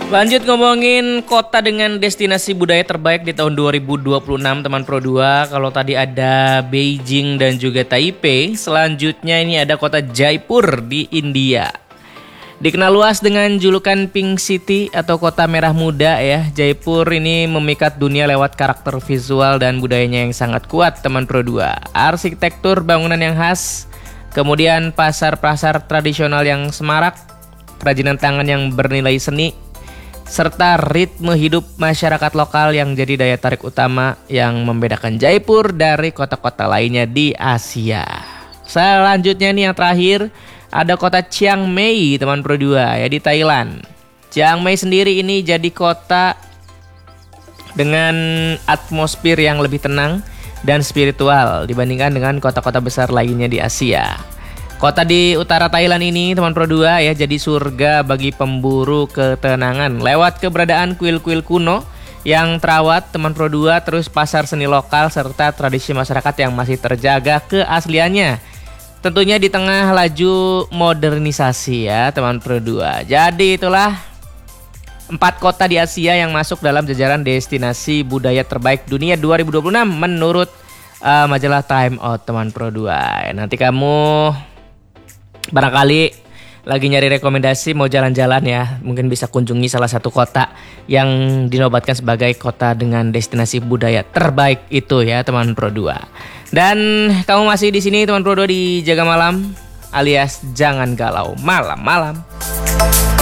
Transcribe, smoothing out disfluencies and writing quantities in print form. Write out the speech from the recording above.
Lanjut ngomongin kota dengan destinasi budaya terbaik di tahun 2026 teman Pro 2. Kalau tadi ada Beijing dan juga Taipei, selanjutnya ini ada kota Jaipur di India. Dikenal luas dengan julukan Pink City atau kota merah muda ya. Jaipur ini memikat dunia lewat karakter visual dan budayanya yang sangat kuat teman Pro 2. Arsitektur bangunan yang khas, kemudian pasar-pasar tradisional yang semarak, kerajinan tangan yang bernilai seni, serta ritme hidup masyarakat lokal yang jadi daya tarik utama yang membedakan Jaipur dari kota-kota lainnya di Asia. Selanjutnya nih yang terakhir, ada kota Chiang Mai teman Pro 2 ya di Thailand. Chiang Mai sendiri ini jadi kota dengan atmosfer yang lebih tenang dan spiritual dibandingkan dengan kota-kota besar lainnya di Asia. Kota di utara Thailand ini teman Pro 2 ya jadi surga bagi pemburu ketenangan lewat keberadaan kuil-kuil kuno yang terawat teman Pro 2, terus pasar seni lokal serta tradisi masyarakat yang masih terjaga keasliannya. Tentunya di tengah laju modernisasi ya teman Pro 2. Jadi itulah 4 kota di Asia yang masuk dalam jajaran destinasi budaya terbaik dunia 2026 menurut majalah Time Out teman Pro 2. Nanti kamu barangkali lagi nyari rekomendasi mau jalan-jalan ya, mungkin bisa kunjungi salah satu kota yang dinobatkan sebagai kota dengan destinasi budaya terbaik itu ya teman Pro 2. Dan kamu masih di sini teman Pro 2 di Jaga Malam alias Jangan Galau Malam-malam.